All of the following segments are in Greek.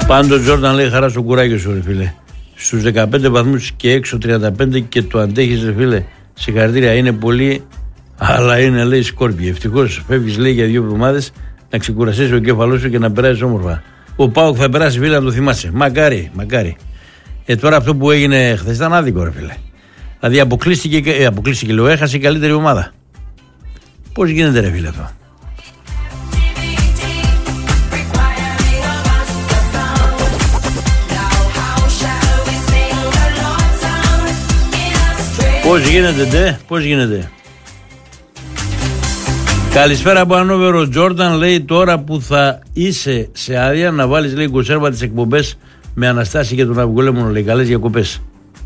Πάντως Τζόρνταν λέει χαρά στο κουράγιο σου, ρε φίλε. Στους 15 βαθμούς και έξω 35 και το αντέχεις, ρε φίλε. Συγχαρητήρια, είναι πολύ, αλλά είναι, λέει, σκόρπι. Ευτυχώς φεύγεις, λέει, για 2 εβδομάδες να ξεκουραστείς ο εγκέφαλός σου και να περάσεις όμορφα. Ο ΠΑΟΚ θα περάσει, φίλε, να το θυμάσαι. Μακάρι, μακάρι. Τώρα αυτό που έγινε χθες ήταν άδικο, ρε φίλε. Δηλαδή αποκλείστηκε, λέω, έχασε η καλύτερη ομάδα. Πώς γίνεται, ρε φίλε, αυτό? Πώς γίνεται. Καλησπέρα από Ανόβερο. Τζόρνταν, λέει, τώρα που θα είσαι σε άδεια να βάλεις, λέει, κονσέρβα τις εκπομπές με Αναστάση και τον Αυγολέμονο, λέει, καλές διακοπές.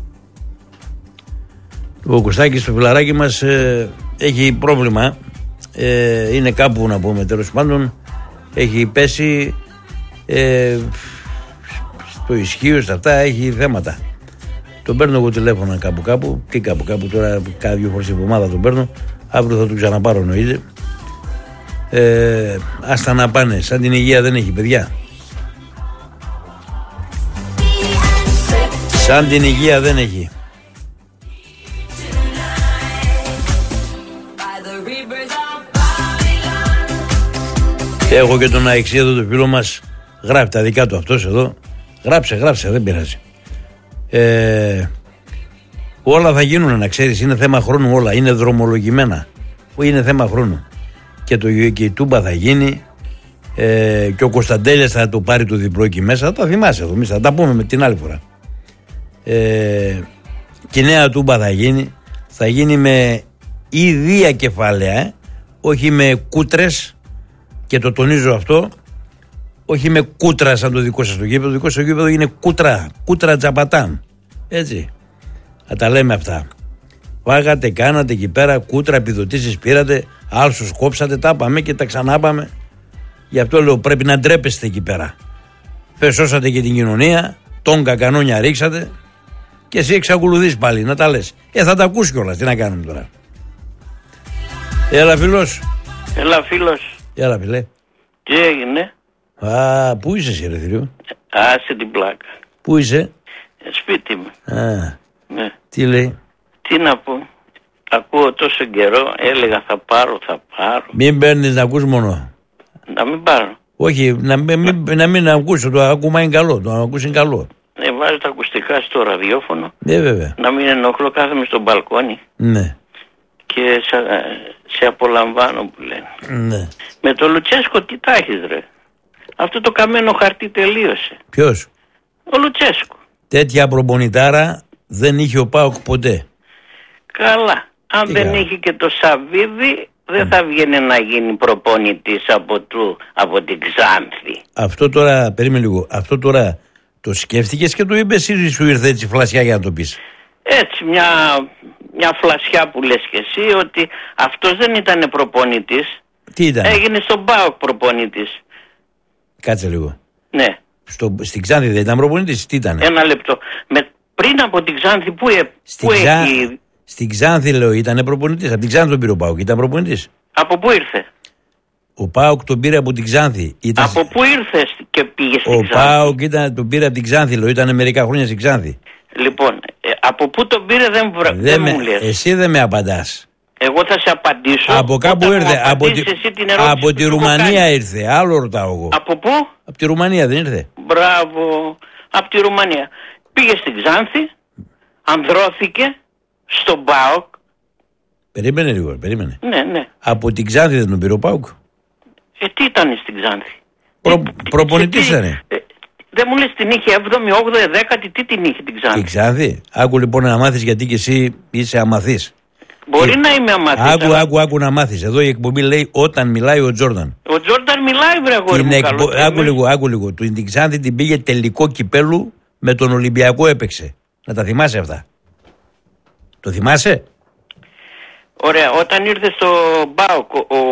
Ο Κωστάκης, το φιλαράκι μας, έχει πρόβλημα. Είναι κάπου, να πούμε, τέλος πάντων. Έχει πέσει στο ισχύο, στα αυτά, έχει θέματα. Τον παίρνω εγώ τηλέφωνα κάπου. Τι κάπου τώρα, κάθε 2 φορές την εβδομάδα τον παίρνω. Αύριο θα τον ξαναπάρω, εννοείται. Άστα να πάνε. Σαν την υγεία δεν έχει, παιδιά. Σαν την υγεία δεν έχει. Έχω και τον Αεξή εδώ, το φίλο μας. Γράφει τα δικά του αυτός εδώ. Γράψε, δεν πειράζει. Όλα θα γίνουν, να ξέρεις, είναι θέμα χρόνου όλα, είναι δρομολογημένα, είναι θέμα χρόνου και η Τούμπα θα γίνει, και ο Κωνσταντέλιας θα το πάρει το διπλό εκεί μέσα, θα τα θυμάσαι εδώ, θα τα πούμε με την άλλη φορά. Και η νέα Τούμπα θα γίνει με ίδια κεφάλαια, όχι με κούτρες, και το τονίζω αυτό, όχι με κούτρα σαν το δικό σας το γήπεδο. Το δικό σας το γήπεδο είναι κούτρα τζαπατάν. Έτσι. Θα τα λέμε αυτά. Βάγατε, κάνατε εκεί πέρα, κούτρα, επιδοτήσεις πήρατε, άλσους κόψατε, τα πάμε και τα ξανάπαμε. Γι' αυτό λέω, πρέπει να ντρέπεστε εκεί πέρα. Σώσατε και την κοινωνία, τόγκα κανόνια ρίξατε και εσύ εξακολουθείς πάλι να τα λες. Θα τα ακούσει κιόλας, τι να κάνουμε τώρα. Έλα φίλος. Έλα φίλε. Τι έγινε? Πού είσαι εσύ, ρε θηρίο? Άσε την πλάκα. Πού είσαι? Σπίτι μου. Ναι. Τι λέει? Τι να πω. Ακούω τόσο καιρό, έλεγα θα πάρω. Μην παίρνεις να ακούς μόνο. Να μην πάρω. Όχι, να μην ακούσω. Το άκουμα είναι καλό. Το ακούς είναι καλό. Βάζω τα ακουστικά στο ραδιόφωνο. Βέβαια. Να μην ενοχλώ, κάθομαι στο μπαλκόνι. Ναι. Και σε απολαμβάνω, που λένε. Ναι. Με το Λουτσέσκο τι τα έχεις, ρε? Αυτό το καμένο χαρτί τελείωσε. Ποιος? Ο Λουτσέσκο. Τέτοια προπονητάρα δεν είχε ο ΠΑΟΚ ποτέ. Καλά. Αν τι δεν καλά. είχε και το Σαββίδι, δεν θα βγαίνει να γίνει προπονητής από την Ξάνθη. Αυτό τώρα, περίμενε λίγο. Αυτό τώρα το σκέφτηκες και το είπες ή σου ήρθε έτσι φλασιά για να το πεις? Έτσι, μια φλασιά που λες και εσύ, ότι αυτός δεν ήταν προπονητής. Τι ήταν? Έγινε στον ΠΑΟΚ προπονητής. Κάτσε λίγο. Ναι. Στην Ξάνθη δεν ήταν προπονητής, τι ήταν? Ένα λεπτό. Πριν από την Ξάνθη που έχει... Στην Ξάνθη, λέω, ήταν προπονητής. Από την Ξάνθη τον πήρε ο ΠΑΟΚ, ήταν προπονητής. Από πού ήρθε? Ο ΠΑΟΚ τον πήρε από την Ξάνθη. Από πού ήρθε και πήγε στην Ξάνθη? Ο ΠΑΟΚ τον πήρε από την Ξάνθη, λέω, ήταν μερικά χρόνια στην Ξάνθη. Λοιπόν, από πού τον πήρε δεν μου λες. Εσύ δεν με απαντάς. Εγώ θα σε απαντήσω. Από κάπου ήρθε. Από τη Ρουμανία ήρθε. Άλλο ρωτάω εγώ. Από πού? Από τη Ρουμανία δεν ήρθε? Μπράβο. Από τη Ρουμανία. Πήγε στην Ξάνθη, ανδρώθηκε στον ΠΑΟΚ. Περίμενε λίγο, περίμενε. Ναι. Από την Ξάνθη δεν τον πήρε ο ΠΑΟΚ? Τι ήταν στην Ξάνθη? Προπονητής ήταν. Δεν μου λες την είχε 7η, 8η, 10η, τι την είχε την Ξάνθη? Την Ξάνθη. Άκου λοιπόν να μάθεις, γιατί και εσύ είσαι αμαθής. Μπορεί να είμαι αμαθής. Άκου να μάθεις. Εδώ η εκπομπή λέει όταν μιλάει ο Τζόρνταν. Ο Τζόρνταν μιλάει, βρε αγόρι μου. Άκου λίγο. Την Ξάνθη την πήγε τελικό κυπέλου με τον Ολυμπιακό, έπαιξε. Να τα θυμάσαι αυτά. Το θυμάσαι? Ωραία. Όταν ήρθε στο ΠΑΟΚ,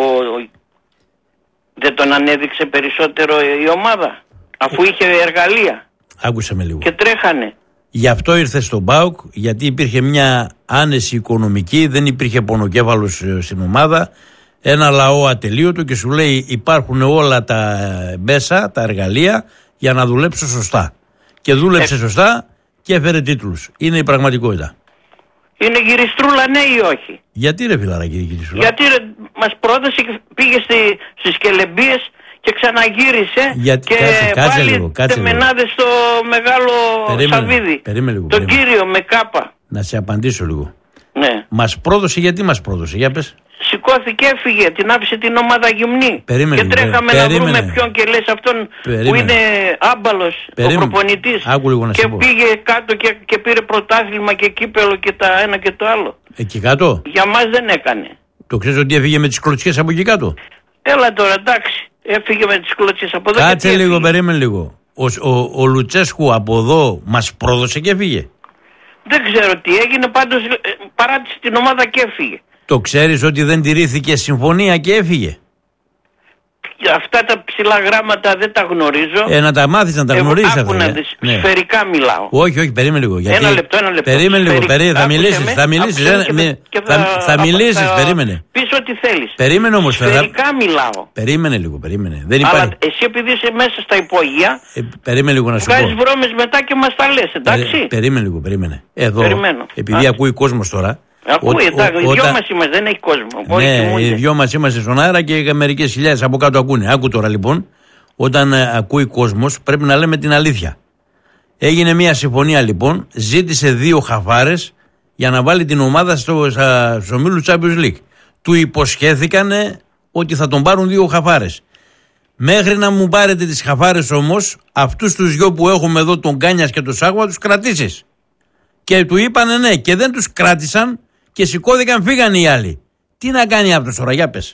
δεν τον ανέδειξε περισσότερο η ομάδα, αφού είχε εργαλεία? Άκουσε με λίγο. Και τρέχανε. Γι' αυτό ήρθε στον ΠΑΟΚ, γιατί υπήρχε μια άνεση οικονομική, δεν υπήρχε πονοκέφαλος στην ομάδα, ένα λαό ατελείωτο, και σου λέει υπάρχουν όλα τα μέσα, τα εργαλεία για να δουλέψω σωστά. Και δούλεψε σωστά και έφερε τίτλους. Είναι η πραγματικότητα. Είναι γυριστρούλα, ναι ή όχι? Γιατί ρε φιλαράκι γυριστρούλα? Γιατί μας πρόδωσε και πήγε στις Κελεμπίες και ξαναγύρισε και πάλι τεμενάδες στο μεγάλο Σαββίδι. Τον κύριο με κάπα. Να σε απαντήσω λίγο. Ναι. Μας πρόδωσε, γιατί μας πρόδωσε? Για πες. Σηκώθηκε, έφυγε, την άφησε την ομάδα γυμνή. Περίμενε, και τρέχαμε να βρούμε ποιον και λες αυτόν που είναι άμπαλος, ο προπονητής. Και πήγε κάτω και πήρε πρωτάθλημα και κύπελο και τα ένα και το άλλο. Εκεί κάτω. Για μας δεν έκανε. Το ξέρεις ότι έφυγε με τις κλωτσιές από εκεί κάτω? Έλα τώρα, εντάξει. Έφυγε με τις κλωτσιές από εδώ. Κάτσε λίγο, περίμενε λίγο. Ο Λουτσέσκου από εδώ μας πρόδωσε και έφυγε. Δεν ξέρω τι έγινε, πάντως παράτησε την ομάδα και έφυγε. Το ξέρεις ότι δεν τηρήθηκε συμφωνία και έφυγε? Αυτά τα ψηλά γράμματα δεν τα γνωρίζω. Να τα μάθεις, να τα γνωρίσεις αυτά. Ναι. Σφαιρικά μιλάω. Όχι, περίμενε λίγο. Γιατί... Ένα λεπτό. Περίμενε λίγο, θα μιλήσεις, περίμενε. Πεις ό,τι θέλεις. Περίμενε όμως. Σφαιρικά μιλάω. Περίμενε λίγο. Δεν αλλά εσύ επειδή είσαι μέσα στα υπόγεια, περίμενε λίγο να σου πω. Βγάζεις βρώμες μετά και μας τα λες, εντάξει. Περίμενε λίγο. Εδώ, επειδή ακούει κόσμος τώρα. Ακούει, οι δυο μας είμαστε, δεν έχει κόσμο. Ναι, οι δυο μας είμαστε στον αέρα και μερικές χιλιάδες από κάτω ακούνε. Άκου τώρα λοιπόν, όταν ακούει κόσμος πρέπει να λέμε την αλήθεια. Έγινε μια συμφωνία λοιπόν, ζήτησε 2 χαφάρες για να βάλει την ομάδα στο ομίλου Champions League. Του υποσχέθηκανε ότι θα τον πάρουν 2 χαφάρες. Μέχρι να μου πάρετε τις χαφάρες όμως, αυτούς τους 2 που έχουμε εδώ, τον Κάνιας και τον Σάγουα, τους κρατήσεις. Και του είπανε ναι, και δεν τους κράτησαν. Και σηκώθηκαν, φύγανε οι άλλοι. Τι να κάνει αυτός τώρα, για πες.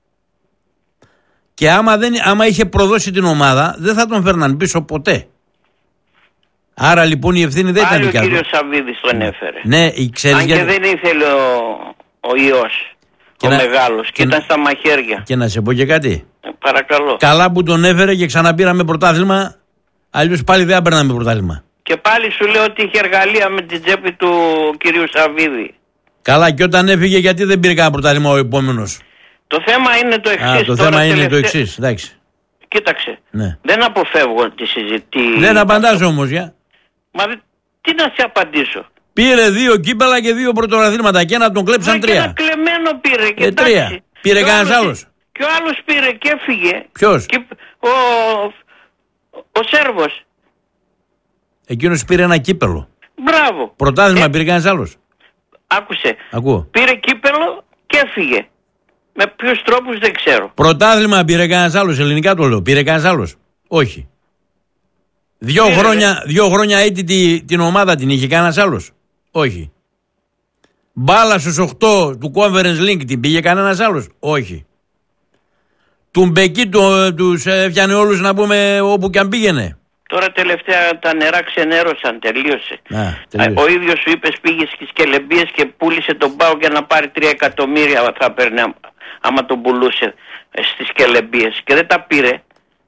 Και άμα είχε προδώσει την ομάδα, δεν θα τον φέρναν πίσω ποτέ. Άρα λοιπόν η ευθύνη δεν ήταν δικιά του. Ο κύριος Σαββίδης τον έφερε. Ναι, ξέρεις. Αν και δεν ήθελε ο ιός, ο μεγάλος, και ήταν στα μαχαίρια. Και να σε πω και κάτι. Παρακαλώ. Καλά που τον έφερε και ξαναπήραμε πρωτάθλημα, αλλιώς πάλι δεν παίρναμε πρωτάθλημα. Και πάλι σου λέω ότι είχε εργαλεία με την τσέπη του κυρίου Σαββίδη. Καλά, και όταν έφυγε, γιατί δεν πήρε κανένα πρωτάθλημα ο επόμενος? Το θέμα είναι το εξής. Το θέμα είναι το εξής, εντάξει. Κοίταξε. Ναι. Δεν αποφεύγω τη συζήτηση. Δεν απαντάς όμως, για. Μα τι να σε απαντήσω. Πήρε 2 κύπελα και 2 πρωταθλήματα και ένα τον κλέψαν 3. Και ένα κλεμμένο πήρε και 3. Πήρε κανένας άλλος? Και ο άλλος πήρε και έφυγε. Ποιος? Ο Σέρβος. Εκείνος πήρε ένα κύπελο. Μπράβο. Πρωτάθλημα πήρε κανένας άλλος? Άκουσε. Ακούω. Πήρε κύπελο και έφυγε. Με ποιους τρόπους δεν ξέρω. Πρωτάθλημα πήρε κανένας άλλος? Ελληνικά το λέω. Πήρε κανένας άλλος? Όχι. 2 χρόνια έτη την ομάδα την είχε κανένας άλλος? Όχι. Μπάλα στους 8 του Conference League την πήγε κανένας άλλος? Όχι. Του Μπεκί τους έφτιανε όλους, να πούμε, όπου και αν πήγαινε. Τώρα τελευταία τα νερά ξενέρωσαν, τελείωσε. Ο ίδιος σου είπες πήγε στις Κελεμπίες και πούλησε τον ΠΑΟΚ για να πάρει 3 εκατομμύρια θα παίρνει άμα τον πουλούσε στις Κελεμπίες. Και δεν τα πήρε.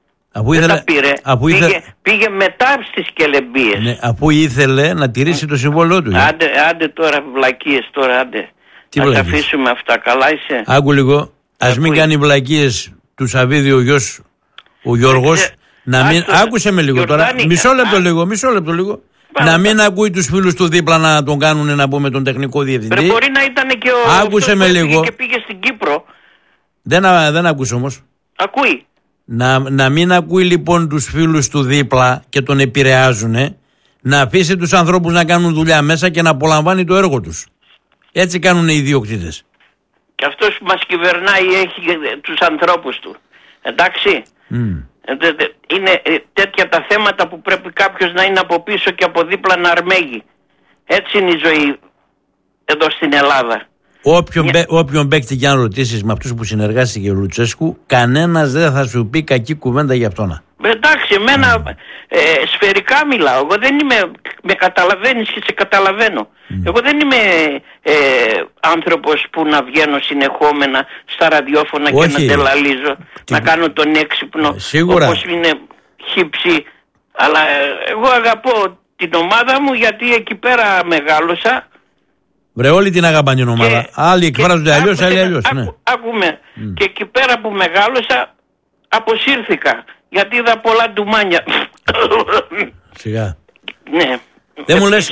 Πήγε μετά στις Κελεμπίες. Ναι, αφού ήθελε να τηρήσει το συμβόλαιο του. Άντε τώρα βλακίες τώρα, άντε. Να τα αφήσουμε αυτά, καλά είσαι? Άκου λίγο, ας μην κάνει βλακίες του Σαββίδη ο γιος, ο Γιώργος. Άκουσε με λίγο τώρα. Μισό λεπτό λίγο. Να μην ακούει τους φίλους του δίπλα να τον κάνουν, να πούμε, τον τεχνικό διευθυντή. Μπορεί να ήταν και ο Άκουσε με λίγο. Και πήγε στην Κύπρο. Δεν ακούς όμως. Ακούει. Να μην ακούει λοιπόν τους φίλους του δίπλα και τον επηρεάζουν. Να αφήσει τους ανθρώπους να κάνουν δουλειά μέσα και να απολαμβάνει το έργο τους. Έτσι κάνουν οι ιδιοκτήτες. Και αυτός που μας κυβερνάει έχει τους ανθρώπους του. Εντάξει. Είναι τέτοια τα θέματα που πρέπει κάποιος να είναι από πίσω και από δίπλα να αρμέγει. Έτσι είναι η ζωή εδώ στην Ελλάδα. Όποιον παίκτη και αν ρωτήσεις με αυτούς που συνεργάστηκε ο Λουτσέσκου, κανένας δεν θα σου πει κακή κουβέντα για αυτόνα. Εντάξει, εμένα σφαιρικά μιλάω. Εγώ δεν είμαι, με καταλαβαίνεις και σε καταλαβαίνω. Εγώ δεν είμαι άνθρωπος που να βγαίνω συνεχόμενα στα ραδιόφωνα. Όχι. Και να τελαλίζω, να κάνω τον έξυπνο. Σίγουρα. Όπως είναι χύψη. Αλλά εγώ αγαπώ την ομάδα μου γιατί εκεί πέρα μεγάλωσα. Βρε, όλοι την αγαπάνε την ομάδα. Άλλοι εκφράζονται αλλιώς, άλλοι αλλιώς. Άκουμε. Και εκεί πέρα που μεγάλωσα αποσύρθηκα. Γιατί είδα πολλά ντουμάνια. Σιγά. Ναι. Δεν μου λες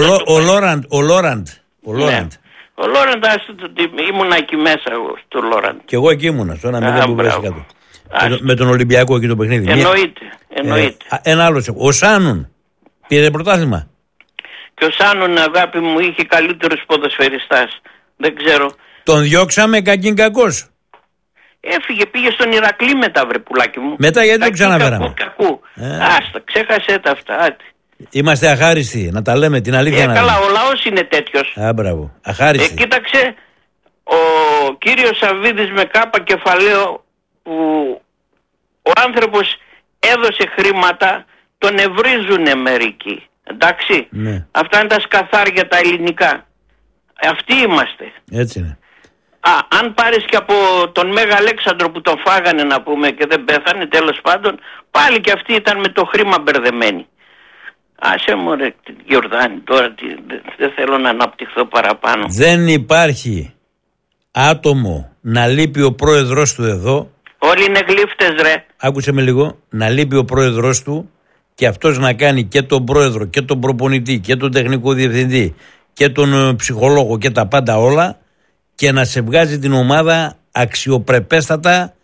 ο Λόραντ. Ο Λόραντ, ήμουνα εκεί μέσα εγώ, στο Λόραντ. Και εγώ εκεί ήμουνα, στο 1-0 που πέσει κάτω. Με τον Ολυμπιακό εκεί το παιχνίδι. Εννοείται. Ένα άλλο. Ο Σάνουν πήρε πρωτάθλημα. Και ο Σάνουν, αγάπη μου, είχε καλύτερους ποδοσφαιριστάς. Δεν ξέρω. Τον διώξαμε κακήν κακός. Έφυγε, πήγε στον Ηρακλή μετά, βρε πουλάκι μου. Μετά γιατί το ξαναφέραμε. Κακού. Άστα, ξέχασε τα αυτά. Είμαστε αχάριστοι, να τα λέμε την αλήθεια. Καλά, ο λαός είναι τέτοιος. Μπράβο, αχάριστοι. Κοίταξε, ο κύριος Σαββίδης με κάπα κεφαλαίο, που ο άνθρωπος έδωσε χρήματα, τον ευρίζουνε μερικοί. Εντάξει, ναι. Αυτά είναι τα σκαθάρια τα ελληνικά. Αυτοί είμαστε. Έτσι είναι. Αν πάρεις και από τον Μέγα Αλέξανδρο που τον φάγανε, να πούμε, και δεν πέθανε, τέλος πάντων, πάλι και αυτοί ήταν με το χρήμα μπερδεμένοι. Άσε μου ρε Γιορδάνη, τώρα δεν θέλω να αναπτυχθώ παραπάνω. Δεν υπάρχει άτομο να λείπει ο πρόεδρος του εδώ. Όλοι είναι γλύφτες ρε. Άκουσε με λίγο. Να λείπει ο πρόεδρος του και αυτός να κάνει και τον πρόεδρο και τον προπονητή και τον τεχνικό διευθυντή και τον ψυχολόγο και τα πάντα όλα, και να σε βγάζει την ομάδα αξιοπρεπέστατα,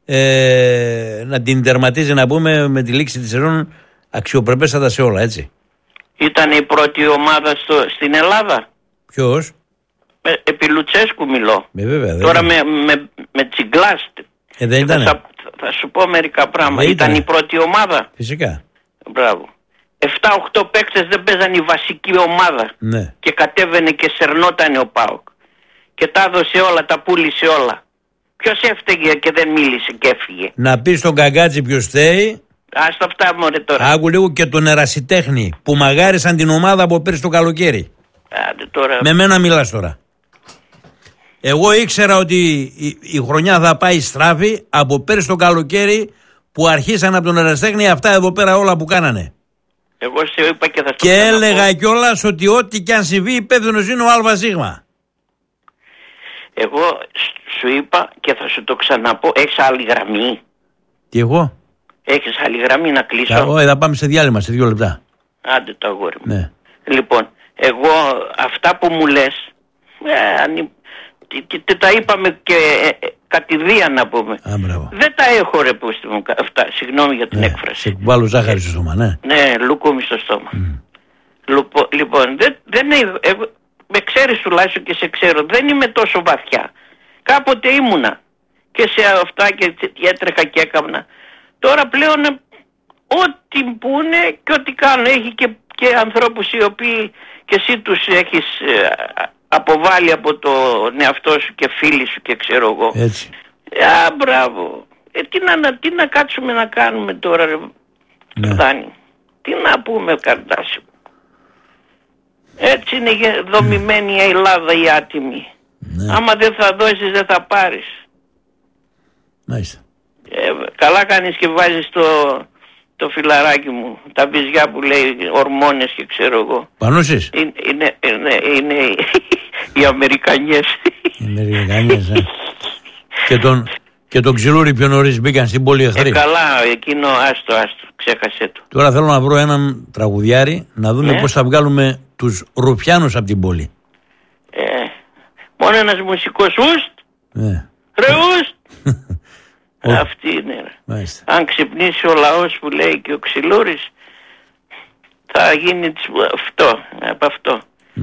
να την τερματίζει, να πούμε, με τη λήξη της σεζόν αξιοπρεπέστατα σε όλα, έτσι. Ήταν η πρώτη ομάδα στην Ελλάδα. Ποιος? Επί Λουτσέσκου μιλώ. Βέβαια, τώρα με τσιγκλάστε. Δεν ήταν. Θα σου πω μερικά πράγματα. Ήταν η πρώτη ομάδα. Φυσικά. Μπράβο. 7-8 παίκτες δεν παίζαν η βασική ομάδα. Ναι. Και κατέβαινε και σερνότανε ο ΠΑΟΚ. Και τα έδωσε όλα, τα πούλησε όλα. Ποιος έφταιγε και δεν μίλησε και έφυγε? Να πει στον Καγκάτση ποιος θέει. Άστα αυτά μωρέ τώρα. Άκου λίγο και τον ερασιτέχνη που μαγάρισαν την ομάδα από πέρυσι το καλοκαίρι. Άντε τώρα. Με μένα μιλάς τώρα. Εγώ ήξερα ότι η χρονιά θα πάει στράφη από πέρυσι το καλοκαίρι, που αρχίσαν από τον ερασιτέχνη αυτά εδώ πέρα όλα που κάνανε. Εγώ σε είπα και θα στο και έλεγα κιόλας ότι ό,τι κι αν συμβεί υπεύθυνος είναι ο ΑΣ. Εγώ σου είπα και θα σου το ξαναπώ. Έχεις άλλη γραμμή? Τι εγώ? Έχεις άλλη γραμμή να κλείσω? Θα πάμε σε διάλειμμα σε 2 λεπτά. Άντε το αγόρι μου. Ναι. Λοιπόν, εγώ αυτά που μου λες, τα είπαμε και κατηδίαν να πούμε. Δεν τα έχω ρε πούστη μου αυτά, συγγνώμη για την έκφραση. Σε βάλω ζάχαρη στο στόμα, ναι. Ναι, λουκούμι στο στόμα. Λοιπόν, δεν με ξέρεις τουλάχιστον και σε ξέρω, δεν είμαι τόσο βαθιά. Κάποτε ήμουνα και σε αυτά και έτρεχα και έκανα. Τώρα πλέον ό,τι πούνε και ό,τι κάνουν, έχει και ανθρώπους οι οποίοι και εσύ τους έχεις αποβάλει από τον εαυτό σου και φίλοι σου και ξέρω εγώ. Έτσι. Μπράβο. Τι να κάτσουμε να κάνουμε τώρα ρε Δάνη? Τι να πούμε Καρδάσι? Έτσι είναι δομημένη η Ελλάδα η άτιμη. Ναι. Άμα δεν θα δώσεις δεν θα πάρεις. Μάλιστα. Καλά κάνεις και βάζεις το φιλαράκι μου, τα βυζιά που λέει ορμόνες και ξέρω εγώ. Πανούσες? Είναι οι Αμερικανιές. Οι Αμερικανιές, και τον ξυλούρι πιο νωρίς μπήκαν στην πόλη εχθροί. Καλά, εκείνο άστο, ξέχασε το. Τώρα θέλω να βρω έναν τραγουδιάρη να δούμε πώς θα βγάλουμε τους Ρουφιάνους από την πόλη. Μόνο ένας μουσικός ρε ουστ. Αυτή είναι. Αν ξυπνήσει ο λαός που λέει και ο Ξυλούρης, θα γίνει από αυτό.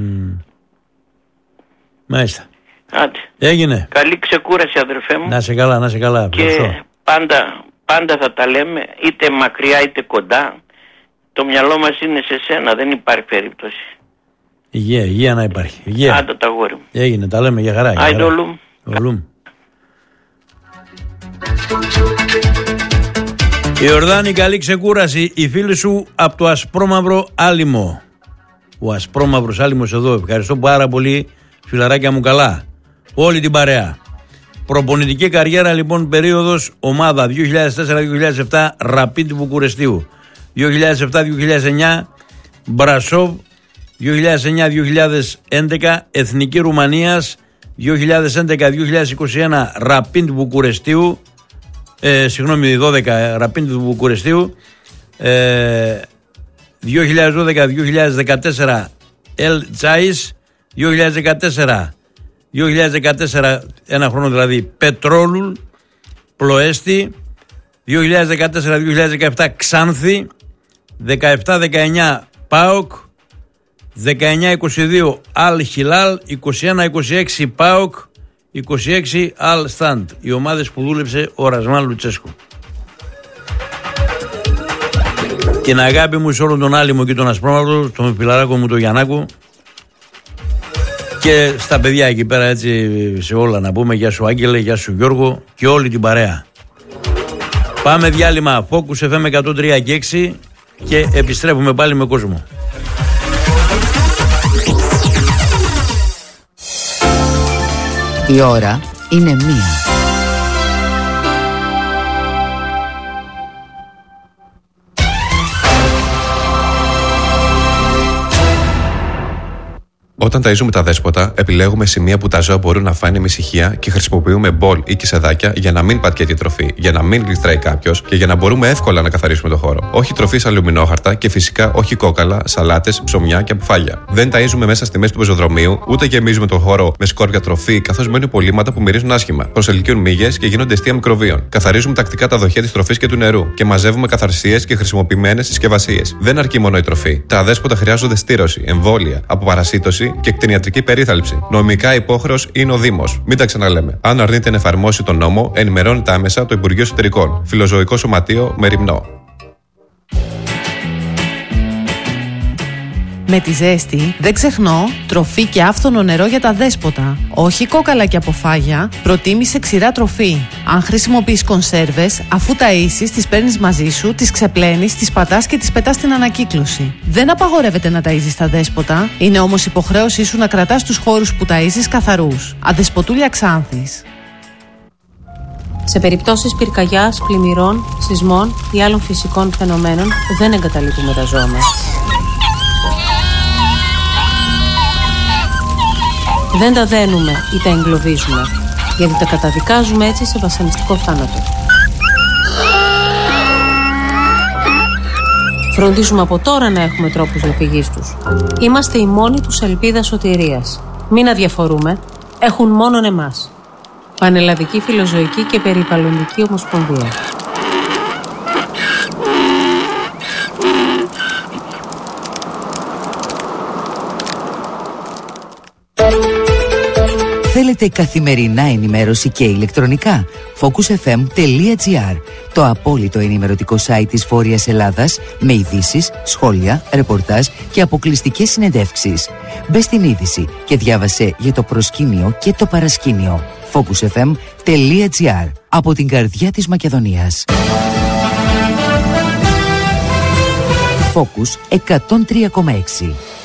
Μάλιστα. Άντε. Έγινε. Καλή ξεκούραση αδερφέ μου. Να σε καλά, να σε καλά. Και πάντα θα τα λέμε, είτε μακριά είτε κοντά. Το μυαλό μας είναι σε σένα, δεν υπάρχει περίπτωση. Υγεία να υπάρχει. Υγεία. Άντε τα γόρι μου. Έγινε, τα λέμε για χαρά. Άιντε ολούμ. Ιορδάνη, καλή ξεκούραση. Οι φίλοι σου από το Ασπρόμαυρο Άλυμο. Ο Ασπρόμαυρος Άλυμος εδώ. Ευχαριστώ πάρα πολύ, φιλαράκια μου, καλά. Όλη την παρέα. Προπονητική καριέρα λοιπόν, περίοδος ομάδα 2004-2007 Ραπίντ Βουκουρεστίου, 2007-2009 Μπρασόβ, 2009-2011 Εθνική Ρουμανίας, 2011-2021 Ραπίντ Βουκουρεστίου, 12 Ραπίντ του Βουκουρεστίου, 2012-2014 El Τσάις, 2014 ένα χρόνο δηλαδή Πετρόλουλ Πλοέστη, 2014-2017 Ξάνθη, 17-19 ΠΑΟΚ, 19-22 Αλ Χιλάλ, 21-26 ΠΑΟΚ, 26 Αλ Στάντ. Οι ομάδες που δούλεψε ο Ρασμάν Λουτσέσκου. Την αγάπη μου σε όλον τον Άλυμο και τον Ασπρόμαυρο, τον φιλαράκο μου τον Γιαννάκο και στα παιδιά εκεί πέρα, έτσι σε όλα να πούμε. Γεια σου Άγγελε, γεια σου Γιώργο και όλη την παρέα. Πάμε διάλειμμα. Focus FM 103 και 6 και επιστρέφουμε πάλι με κόσμο. Η ώρα είναι 1. Όταν ταΐζουμε τα δέσποτα, επιλέγουμε σημεία που τα ζώα μπορούν να φάνε με ησυχία και χρησιμοποιούμε μπολ ή κισεδάκια για να μην πατιέται η τροφή, για να μην γλιστράει κάποιος και για να μπορούμε εύκολα να καθαρίσουμε το χώρο. Όχι τροφή σε αλουμινόχαρτα και φυσικά όχι κόκαλα, σαλάτες, ψωμιά και αποφάγια. Δεν ταΐζουμε μέσα στη μέση του πεζοδρομίου, ούτε γεμίζουμε τον χώρο με σκόρπια τροφή, καθώς μένουν υπολείμματα που μυρίζουν άσχημα. Προσελκύουν μύγες και γίνονται αιστεία μικροβίων. Καθαρίζουμε τακτικά τα δοχεία της τροφής και του νερού και μαζεύουμε καθαρσίες και χρησιμοποιημένες συσκευασίες. Δεν αρκεί μόνο η τροφή. Τα αδέσποτα χρειάζονται στήρωση, εμβόλια, αποπαρασίτωση και κτηνιατρική περίθαλψη. Νομικά υπόχρεος είναι ο Δήμος. Μην τα ξαναλέμε. Αν αρνείται να εφαρμόσει τον νόμο, ενημερώνεται άμεσα το Υπουργείο Εσωτερικών. Φιλοζωικό Σωματείο Μεριμνό. Με τη ζέστη δεν ξεχνώ τροφή και άφθονο νερό για τα δέσποτα. Όχι κόκαλα και αποφάγια, προτίμησε ξηρά τροφή. Αν χρησιμοποιείς κονσέρβες, αφού ταΐσεις, τις παίρνεις μαζί σου, τις ξεπλένεις, τις πατάς και τις πετάς στην ανακύκλωση. Δεν απαγορεύεται να ταΐζεις τα δέσποτα, είναι όμως υποχρέωσή σου να κρατάς τους χώρους που ταΐζεις καθαρούς. Αδεσποτούλια Ξάνθης. Σε περιπτώσεις πυρκαγιάς, πλημμυρών, σεισμών ή άλλων φυσικών φαινομένων, δεν εγκαταλείπουμε τα ζώα μας. Δεν τα δένουμε ή τα εγκλωβίζουμε, γιατί τα καταδικάζουμε έτσι σε βασανιστικό θάνατο. Φροντίζουμε από τώρα να έχουμε τρόπους διαφυγής τους. Είμαστε η μόνη τους ελπίδα σωτηρίας. Μην αδιαφορούμε, έχουν μόνον εμάς. Πανελλαδική Φιλοζωική και Περιβαλλοντική Ομοσπονδία. Θέλετε καθημερινά ενημέρωση και ηλεκτρονικά? focusfm.gr, το απόλυτο ενημερωτικό site της Βόρειας Ελλάδας, με ειδήσεις, σχόλια, ρεπορτάζ και αποκλειστικές συνεντεύξεις. Μπες στην είδηση και διάβασε για το προσκήνιο και το παρασκήνιο. focusfm.gr, από την καρδιά της Μακεδονίας. Focus 103,6.